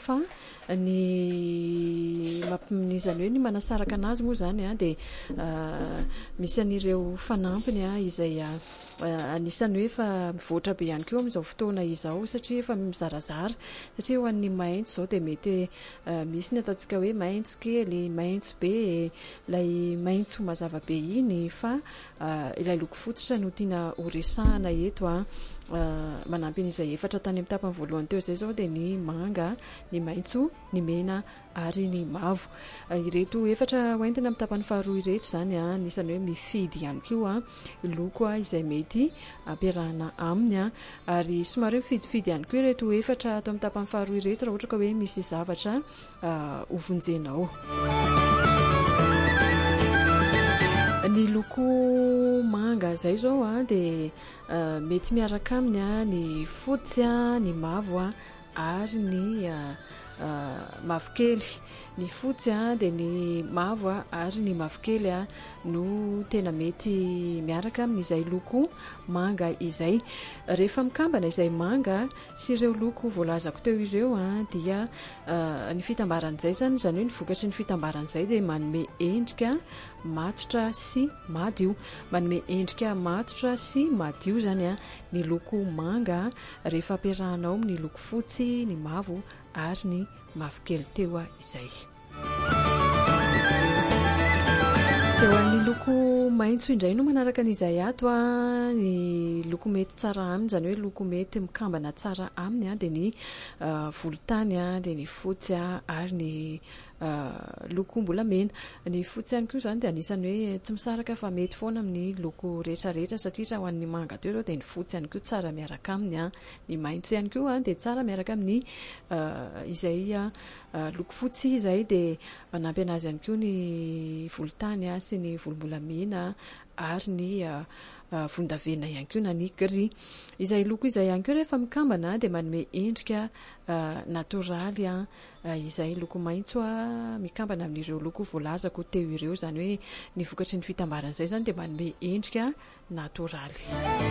fa nizany hoe ny manasaraka anazy moa zany a dia misy an'ireo fanampiny a izay anisany hoe fa mivoatra be ihany koa amin'izao fotoana izao satria efa mizarazara satria ho an'ny maitso zao dia mety misy ny ataontsika hoe maitso kely maitso be ilay maitso mazava be iny fa ilay loko fototra no tiana horesahana eto manampy an'izay efatra tany amin'ny tapany voalohany teo izay zao dia ny manga ny maitso ny mena ary ny mavo ireto efatra hoentina amin'ny tapany faharoa ireto zany anisany hoe mifidy ihany koa loko izay mety ampiarahana aminy ary somary mifidifidy ihany koa ireto efatra atao amin'ny tapany faharoa ireto raha ohatra ka hoe misy zavatra hovonjenao. Ny loko manga zay zao dia mety miaraka aminy ny fotsy ny mavo ary ny mavokely. Ny fotsy dia ny mavo ary ny mavokely no tena mety miaraka amin'izay loko manga izay. Rehefa mikambana izay manga sy ireo loko voalazako teo ireo dia ny fitambaran'izay zany hoe ny vokatry ny fitambaran'izay dia manome endrika matotra sy madio. Manome endrika matotra sy madio zany ny loko manga rehefa ampiarahanao amin'ny loko fotsy ny mavo ary ny mavokely teo izay. Teo an'ny loko maitso indray no manaraka an'izay ato ny loko mety tsara aminy zany hoe loko mety mikambana tsara aminy dia ny volontany dia ny fotsy ary ny lokom-bolamena. Ny fotsy ihany koa zany dia anisany hoe tsy misaraka fa mety foana amin'ny loko rehetrarehetra satria raha ho an'ny manga teo zao dia ny fotsy ihany koa tsara miaraka aminy ny maitso ihany koa dia tsara miaraka amin'ny izay loko fotsy izay dia manampy anazy ihany koa ny volontany sy ny volombolamena ary ny volondavenona ihany koa na ny gris. Izay loko izay ihany koa rehefa mikambana dia manome endrika natoraly izay loko maitso mikambana amin'ireo loko voalazako teo ireo zany hoe ny vokatry ny fitambaran'izay zany dia manome endrika natoraly.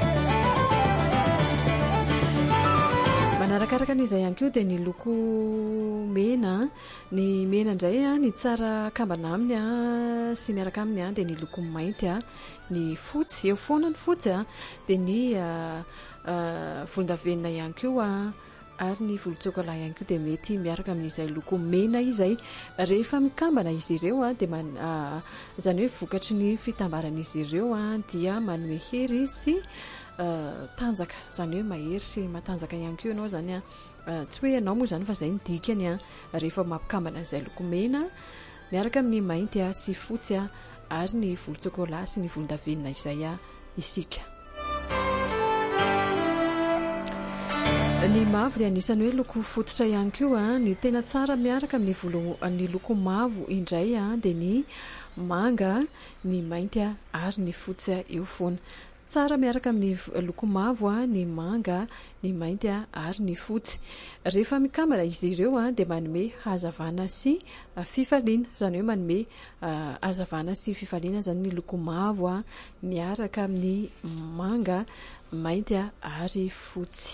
Manarakaraka an'izay ihany koa dia ny loko mena. Ny mena indray ny tsara kambana aminy sy miaraka aminy dia ny loko mainty ny fotsy eo foana ny fotsy dia ny volondavenona ihany koa ary ny volotsokola ihany koa dia mety miaraka amin'izay loko mena izay. Rehefa mikambana izy ireo dia zany hoe vokatry ny fitambaran'izy ireo dia manome hery sy tanjaka zany hoe mahery sy matanjaka ihany koa ianao zany tsy hoe ianao moa zany fa izay ny dikany rehefa mampikambana izay loko mena miaraka amin'ny mainty sy fotsy ary ny volotsokola sy ny volondavenona izay isika. Ny mavo dia anisany hoe loko fototra ihany koa ny tena tsara miaraka amin'ny loko mavo indray dia ny manga ny mainty ary ny fotsy eo foana. Tsara miaraka amin'ny loko mavo ny manga ny mainty ary ny fotsy. Rehefa mikambana izy ireo dia manome hazavana sy fifaliana zany hoe manome hazavana sy fifaliana zany ny loko mavo miaraka amin'ny manga mainty ary fotsy.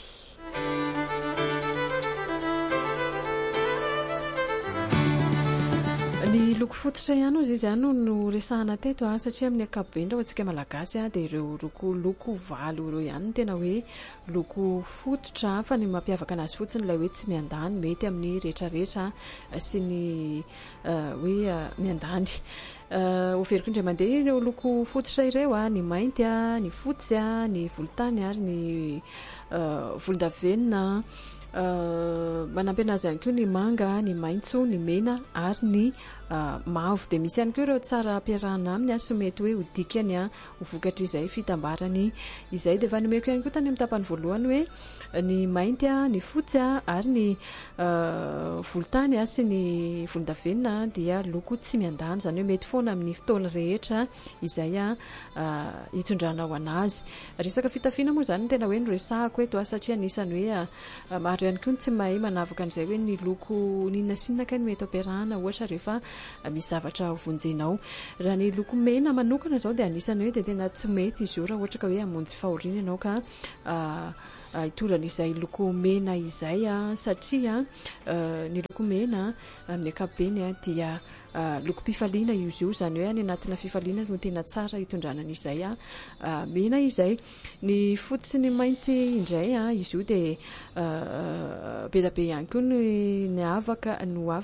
Ny loko fototra ihany izy ihany no resahana teto satria amin'ny ankapobeny raha antsika malagasy dia ireo loko valo ireo ihany no tena hoe loko fototra fa ny mampiavaka anazy fotsiny ilay hoe tsy miandany mety amin'ny rehetrarehetra sy ny hoe miandany. Overiko indray mandeha ireo loko fototra ireo ny mainty ny fotsy ny volontany ary ny volondavenona. Manampy anazy ihany koa ny manga ny maitso ny mena ary ny mavo dia misy ihany koa ireo tsara ampiarahana aminy sy mety hoe hodikany ho vokatra izay fitambarany izay dia efa nomeko ihany koa tany amin'ny tapany voalohany hoe ny mainty ny fotsy ary ny volontany sy ny volondavenona dia loko tsy miandany zany hoe mety foana amin'ny fotoana rehetra izay hitondrana ho anazy. Resaka fitafiana moa zany tena hoe noresahako eto satria anisany hoe maro ihany koa tsy mahay manavaka an'izay hoe ny loko ninona sinona ka ny mety ampiarahana ohatra rehefa misy zavatra hovonjenao. Raha ny loko mena manokana zao dia anisany hoe dia tena tsy mety izy io raha ohatra ka hoe hamonjy fahoriana ianao ka hitorana izay loko mena izay satria ny loko loko mena amin'ny ankapobeny dia loko-pifaliana izy io, zany hoe any anatina fifaliana no tena tsara hitondranan'izay mena izay. Ny fotsy sy ny mainty indray izy io dia be da be ihany koa ny afaka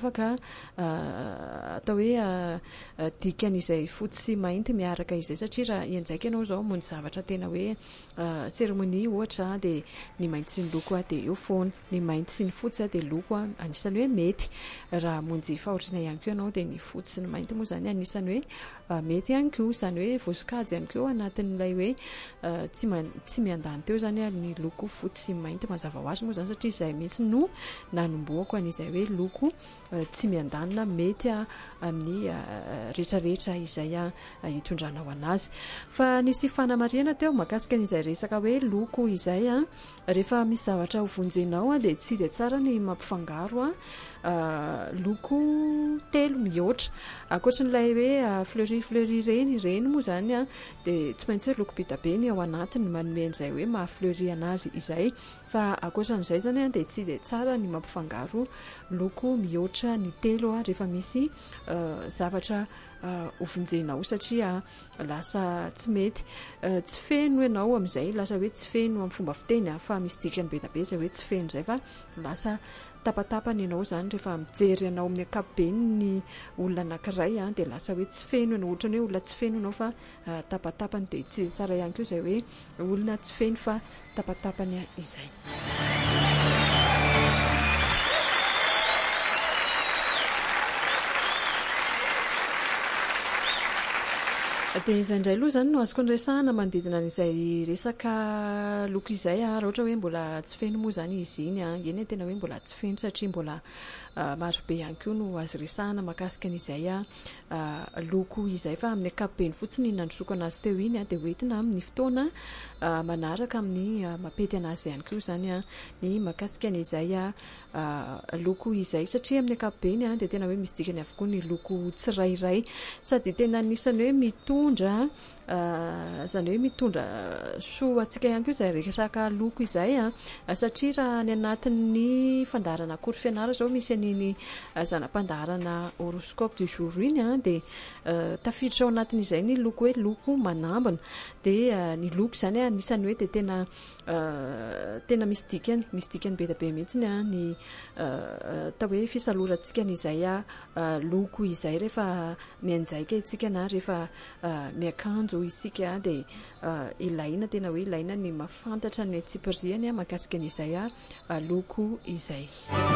atao hoe dikan'izay fotsy sy mainty miaraka izay, satria raha ianjaika ianao zao mony zavatra tena hoe seremonia ohatra dia ny mainty sy ny loko dia eo foana, ny mainty sy ny fotsy dia loko anisany hoe mety. Raha monjy fahotrina ihany koa ianao dia ny fotsy sy ny mainty moa zany anisany hoe mety ihany koa, zany hoe voasokajy ihany koa anatin'ilay hoe tsy miandany teo zany ny loko fotsy sy mainty mazava ho azy moa zany, satria izay mihitsy no nanomboako an'izay hoe loko tsy miandanina mety amin'ny rehetrarehetra izay hitondranao anazy. Fa nisy fanamarihana teo mahakasika an'izay resaka hoe loko izay rehefa misy zavatra hovonjenao dia tsy dia tsara ny mampifangaro loko telo mihoatra, ankoatran'ilay hoe fleuri reny moa zany dia tsy maintsy hoe loko be da be ny ao anatiny manome an'izay hoe mahafleuri anazy izay, fa ankoatran'izay zany dia tsy dia tsara ny mampifangaro loko mihoatra ny telo rehefa misy zavatra hovonjenao, satria lasa tsy mety, tsy feno ianao amin'izay, lasa hoe tsy feno amin'ny fomba fiteny fa misy dikany be da be izay hoe tsy feno izay, fa lasa tapatapany ianao zany rehefa mijery ianao amin'ny ankapobeny ny olona anankiray dia lasa hoe tsy feno ianao, ohatra ny hoe olona tsy feno ianao fa tapatapany, dia tsy tsara ihany koa izay hoe olona tsy feno fa tapatapany izay. Dia izay indray aloha zany no azoko nresahana manodidina n'izay resaka loko izay raha ohatra hoe mbola tsy feno moa zany izy iny eny tena hoe mbola tsy feno, satria mbola marobe ihany koa no azo resahana mahakasika an'izay loko izay, fa amin'ny ankapobeny fotsiny nandrosoko anazy teo iny dia hoentina amin'ny fotoana manaraka amin'ny mapety anazy ihany koa zany ny mahakasika an'izay loko izay, satria amin'ny ankapobeny dia tena hoe misy dikany avokoa ny loko tsirairay, sady tena anisany hoe mitondra zany hoe mitondra soa antsika ihany koa izay resaka loko izay satria raha ny anatin'ny fandarana akory fianarana zao misy an'iny zanam-pandarana horoscope du jour iny dia tafiditra ao anatin'izay ny loko hoe loko manambana, dia ny loko zany anisany hoe dia tena misy dikany be da be mihitsy ny atao hoe fisalorantsika n'izay loko izay rehefa mianjaika itsika na rehefa miakanjo isika, dia ilaina tena hoe ilaina ny mahafantatra ny tsipiriany mahakasika an'izay loko izay.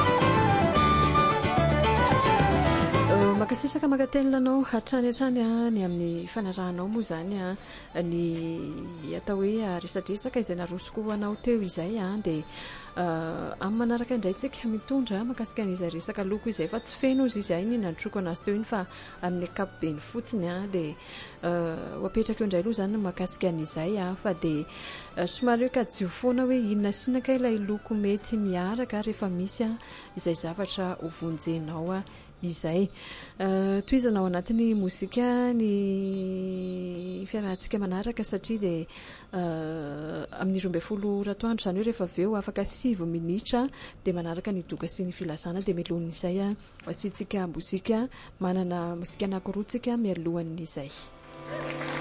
Makasisaka makatelina anao hatrany ny amin'ny fanarahanao moa zany ny atao hoe resadresaka izay narosoko anao teo izay dia amin'ny manaraka indray tsika mitondra mahakasika an'izay resaka loko izay, fa tsy feno izy izay ny nandrosoko anazy teo iny fa amin'ny ankapobeny fotsiny dia hoapetraka eo indray aloha zany mahakasika an'izay fa dia somary hoe kadio foana hoe inona sinaka ilay loko mety miaraka rehefa misy izay zavatra hovonjenao izay. Toizana ao anatin'ny mozika ny fiarahantsika manaraka, satria dia amin'ny 12 ratoandro zany hoe rehefa aveo afaka 7 minitra dia manaraka ny doka sy ny filazana, dia mialohan'izay asitsika mozika manana mozika anankiroa tsika mialohan'izay.